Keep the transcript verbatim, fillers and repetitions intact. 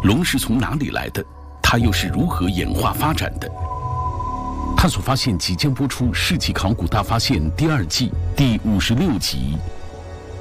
龙是从哪里来的？它又是如何演化发展的？探索发现即将播出《世纪考古大发现》第二季第五十六集